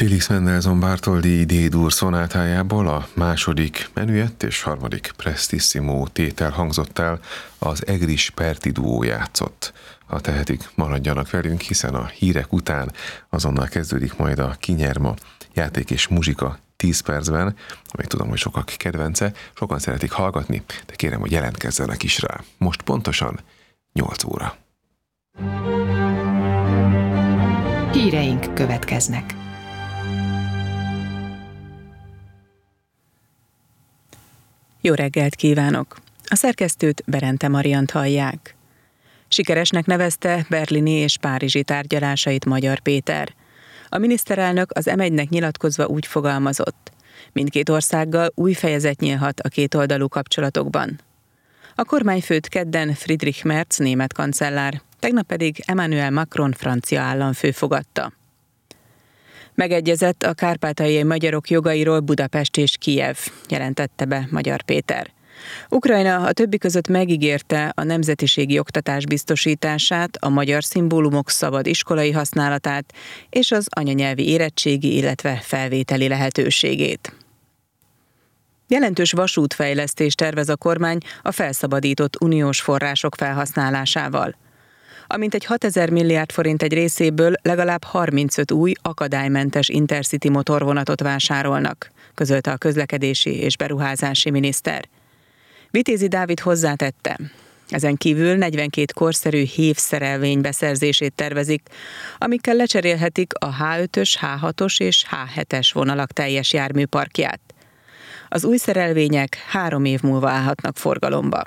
Felix Mendelssohn Bartholdy D-dur szonátájából a második menuett és harmadik prestissimo tétel hangzott el, az Egris Perti duó játszott. Ha tehetik, maradjanak velünk, hiszen a hírek után azonnal kezdődik majd a Kinyerma játék és muzsika 10 percben, amely tudom, hogy sokak kedvence, sokan szeretik hallgatni, de kérem, hogy jelentkezzenek is rá. Most pontosan 8 óra. Híreink következnek. Jó reggelt kívánok! A szerkesztőt, Berente Mariant hallják. Sikeresnek nevezte berlini és párizsi tárgyalásait Magyar Péter. A miniszterelnök az M1-nek nyilatkozva úgy fogalmazott: mindkét országgal új fejezet nyílhat a kétoldalú kapcsolatokban. A kormányfőt kedden Friedrich Merz német kancellár, tegnap pedig Emmanuel Macron francia államfő fogadta. Megegyezett a kárpátaljai magyarok jogairól Budapest és Kijev, jelentette be Magyar Péter. Ukrajna a többi között megígérte a nemzetiségi oktatás biztosítását, a magyar szimbólumok szabad iskolai használatát és az anyanyelvi érettségi, illetve felvételi lehetőségét. Jelentős vasútfejlesztést tervez a kormány a felszabadított uniós források felhasználásával. A mintegy 6000 milliárd forint egy részéből legalább 35 új, akadálymentes Intercity motorvonatot vásárolnak, közölte a közlekedési és beruházási miniszter. Vitézi Dávid hozzátette: ezen kívül 42 korszerű HEV szerelvény beszerzését tervezik, amikkel lecserélhetik a H5-ös, H6-os és H7-es vonalak teljes járműparkját. Az új szerelvények 3 év múlva állhatnak forgalomba.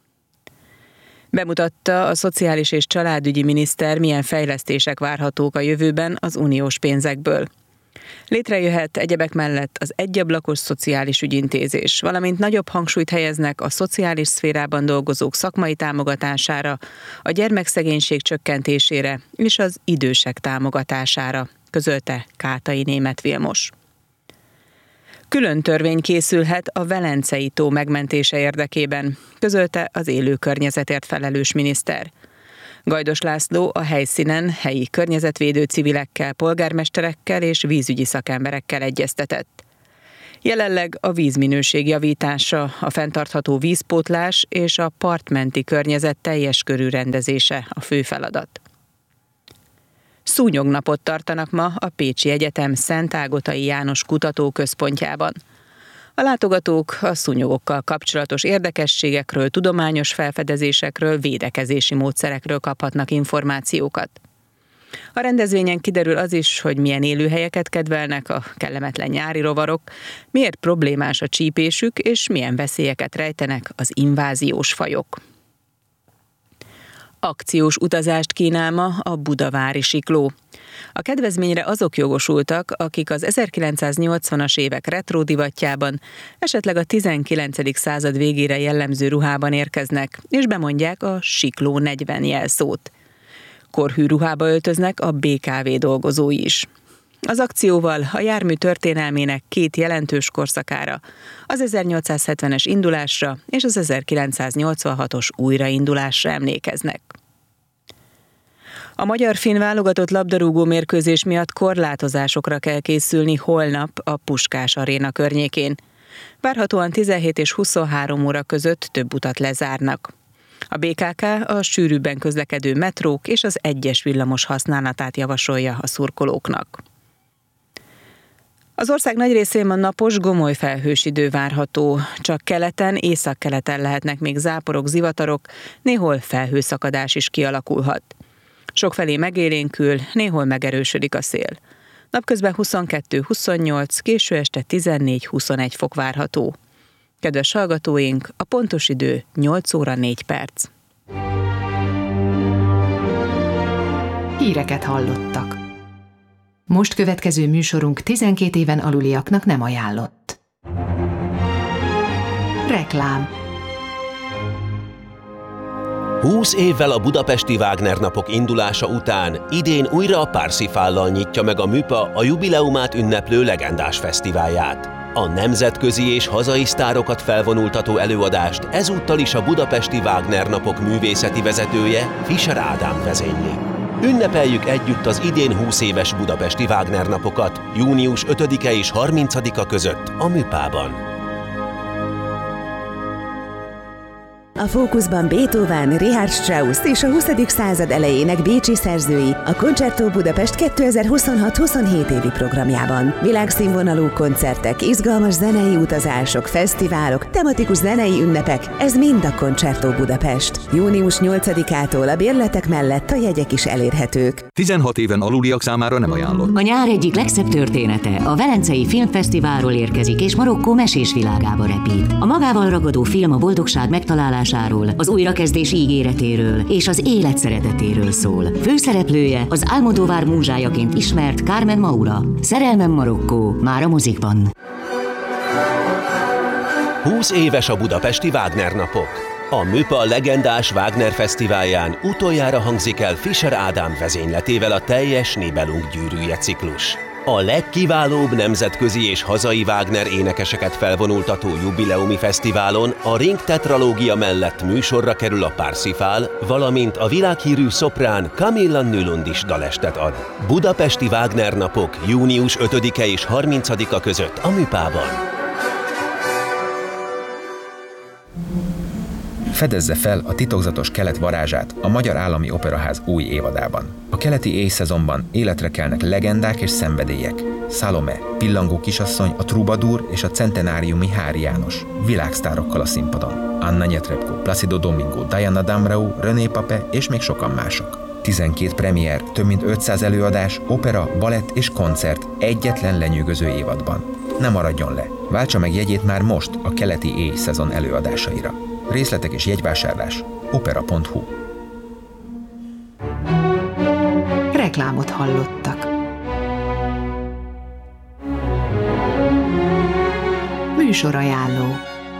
Bemutatta a szociális és családügyi miniszter, milyen fejlesztések várhatók a jövőben az uniós pénzekből. Létrejöhet egyebek mellett az egyablakos szociális ügyintézés, valamint nagyobb hangsúlyt helyeznek a szociális szférában dolgozók szakmai támogatására, a gyermekszegénység csökkentésére és az idősek támogatására, közölte Kátai Németh Vilmos. Külön törvény készülhet a Velencei tó megmentése érdekében, közölte az élő környezetért felelős miniszter. Gajdos László a helyszínen helyi környezetvédő civilekkel, polgármesterekkel és vízügyi szakemberekkel egyeztetett. Jelenleg a vízminőség javítása, a fenntartható vízpótlás és a partmenti környezet teljes körű rendezése a fő feladat. Szúnyognapot tartanak ma a Pécsi Egyetem Szent Ágotai János Kutatóközpontjában. A látogatók a szúnyogokkal kapcsolatos érdekességekről, tudományos felfedezésekről, védekezési módszerekről kaphatnak információkat. A rendezvényen kiderül az is, hogy milyen élőhelyeket kedvelnek a kellemetlen nyári rovarok, miért problémás a csípésük, és milyen veszélyeket rejtenek az inváziós fajok. Akciós utazást kínál ma a budavári sikló. A kedvezményre azok jogosultak, akik az 1980-as évek retro divatjában, esetleg a 19. század végére jellemző ruhában érkeznek, és bemondják a Sikló 40 jelszót. Korhű ruhába öltöznek a BKV dolgozói is. Az akcióval a jármű történelmének 2 jelentős korszakára, az 1870-es indulásra és az 1986-os újraindulásra emlékeznek. A magyar-finn válogatott labdarúgó mérkőzés miatt korlátozásokra kell készülni holnap a Puskás Aréna környékén. Várhatóan 17 és 23 óra között több utat lezárnak. A BKK a sűrűbben közlekedő metrók és az 1-es villamos használatát javasolja a szurkolóknak. Az ország nagy részén ma napos, gomoly felhős idő várható, csak keleten, északkeleten lehetnek még záporok, zivatarok, néhol felhőszakadás is kialakulhat. Sokfelé megélénkül, néhol megerősödik a szél. Napközben 22-28, késő este 14-21 fok várható. Kedves hallgatóink, a pontos idő 8 óra 4 perc. Híreket hallottak. Most következő műsorunk 12 éven aluliaknak nem ajánlott. Reklám. 20 évvel a budapesti Wagner napok indulása után idén újra a Parsifállal nyitja meg a MÜPA a jubileumát ünneplő legendás fesztiválját. A nemzetközi és hazai sztárokat felvonultató előadást ezúttal is a budapesti Wagner napok művészeti vezetője, Fischer Ádám vezényli. Ünnepeljük együtt az idén 20 éves budapesti Wagner napokat, június 5-e és 30-a között a Műpában. A fókuszban Beethoven, Richard Strauss és a 20. század elejének bécsi szerzői a Concerto Budapest 2026-27 évi programjában. Világszínvonalú koncertek, izgalmas zenei utazások, fesztiválok, tematikus zenei ünnepek, ez mind a Concerto Budapest. Június 8-ától a bérletek mellett a jegyek is elérhetők. 16 éven aluliak számára nem ajánlott. A nyár egyik legszebb története a Velencei Filmfesztiválról érkezik és Marokkó mesés világába repít. A magával ragadó film a boldogság megtalálásáról, az újrakezdés ígéretéről és az élet szeretetéről szól. Főszereplője az Almodóvar múzsájaként ismert Carmen Maura. Szerelmem Marokkó, már a mozikban. 20 éves a budapesti Wagner napok. A Műpa legendás Wagner fesztiválján utoljára hangzik el Fischer Ádám vezényletével a teljes Nibelung gyűrűje ciklus. A legkiválóbb nemzetközi és hazai Wagner énekeseket felvonultató jubileumi fesztiválon a Ring tetralógia mellett műsorra kerül a Parsifal, valamint a világhírű szoprán Camilla Nylund is dalestet ad. Budapesti Wagner napok június 5-e és 30-a között a Műpában. Fedezze fel a titokzatos kelet varázsát a Magyar Állami Operaház új évadában. A keleti éjszezonban életre kelnek legendák és szenvedélyek. Salome, Pillangó kisasszony, a Troubadour és a centenáriumi Hári János. Világsztárokkal a színpadon. Anna Netrebko, Placido Domingo, Diana Damrau, René Pape és még sokan mások. 12 premier, több mint 500 előadás, opera, balett és koncert egyetlen lenyűgöző évadban. Ne maradjon le! Váltsa meg jegyét már most a keleti éjszezon előadásaira. Részletek és jegyvásárlás opera.hu. Reklámot hallottak. Műsorajánló.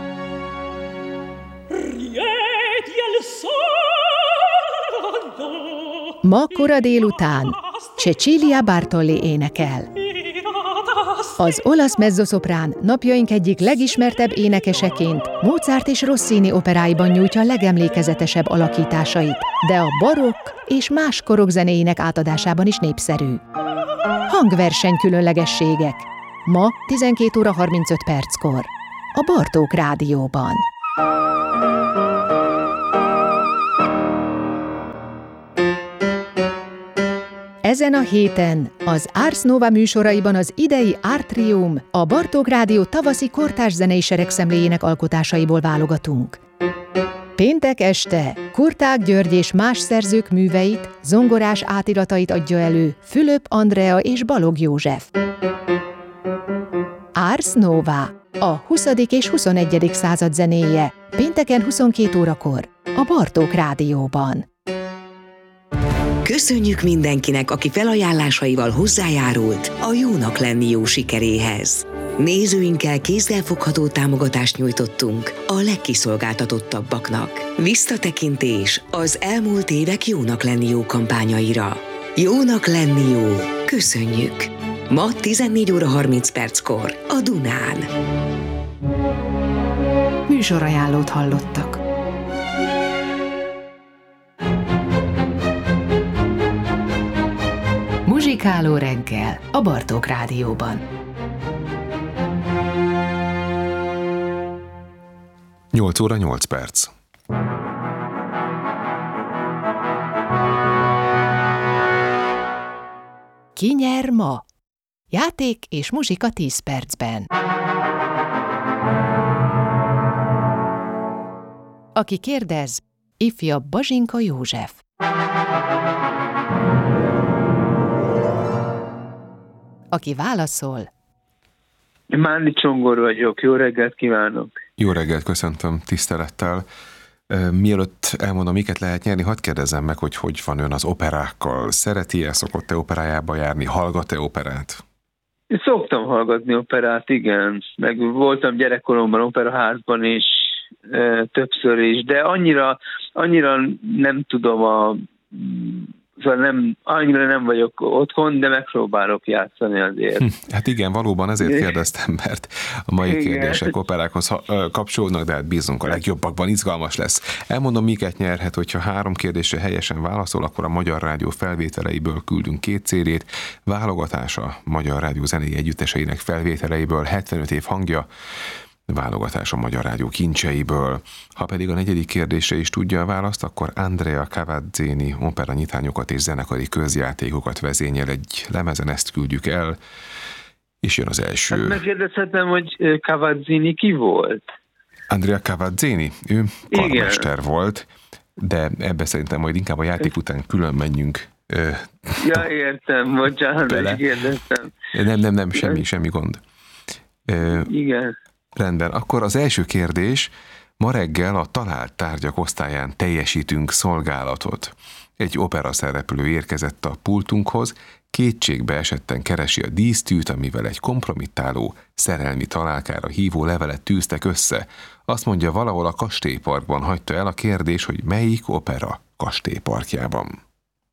Ma kora délután Cecilia Bartoli énekel. Az olasz mezzoszoprán napjaink egyik legismertebb énekeseként Mozart és Rossini operáiban nyújtja legemlékezetesebb alakításait, de a barokk és más korok zenéinek átadásában is népszerű. Hangverseny különlegességek. Ma 12 óra 35 perckor. A Bartók Rádióban. Ezen a héten az Ars Nova műsoraiban az idei Artrium, a Bartók Rádió tavaszi kortárs zenei seregszemléjének alkotásaiból válogatunk. Péntek este Kurták György és más szerzők műveit, zongorás átiratait adja elő Fülöp Andrea és Balogh József. Ars Nova, a 20. és 21. század zenéje, pénteken 22 órakor, a Bartók Rádióban. Köszönjük mindenkinek, aki felajánlásaival hozzájárult a Jónak lenni jó sikeréhez. Nézőinkkel kézzelfogható támogatást nyújtottunk a legkiszolgáltatottabbaknak. Visszatekintés az elmúlt évek Jónak lenni jó kampányaira. Jónak lenni jó. Köszönjük! Ma 14 óra 30 perckor a Dunán. Műsorajánlót hallottak. Muzsikáló reggel a Bartók Rádióban. 8 óra 8 perc. Ki nyer ma? Játék és muzsika 10 percben. Aki kérdez, ifjabb Bazsinka József. Aki válaszol. Mándi Csongor vagyok, jó reggelt kívánok! Jó reggelt, köszöntöm tisztelettel. Mielőtt elmondom, miket lehet nyerni, hadd kérdezzem meg, hogy van ön az operákkal. Szereti-e, szokott-e operájába járni, hallgat-e operát? Szoktam hallgatni operát, igen. Meg voltam gyerekkoromban operaházban is, többször is, de annyira nem tudom a Szóval annyira nem vagyok otthon, de megpróbálok játszani azért. Hát igen, valóban ezért kérdeztem, mert a mai kérdések operákhoz kapcsolódnak, de hát bízunk a legjobbakban, izgalmas lesz. Elmondom, miket nyerhet, hogyha 3 kérdésre helyesen válaszol, akkor a Magyar Rádió felvételeiből küldünk 2 CD-t, válogatás a Magyar Rádió zenei együtteseinek felvételeiből, 75 év hangja, válogatás a Magyar Rádió kincseiből. Ha pedig a 4. kérdésre is tudja a választ, akkor Andrea Cavazzini operanyitányokat és zenekari közjátékokat vezényel egy lemezen, ezt küldjük el, és jön az első. Hát megkérdezhetem, hogy Cavazzini ki volt? Andrea Cavazzini, ő karmester volt, de ebbe szerintem majd inkább a játék után külön menjünk. Ja, értem, bocsánat, hogy kérdeztem. Nem, semmi gond. Igen. Rendben, akkor az első kérdés, ma reggel a talált tárgyak osztályán teljesítünk szolgálatot. Egy opera szereplő érkezett a pultunkhoz, kétségbe esetten keresi a dísztűt, amivel egy kompromittáló, szerelmi találkára hívó levelet tűztek össze. Azt mondja, valahol a kastélyparkban hagyta el, a kérdés, hogy melyik opera kastélyparkjában.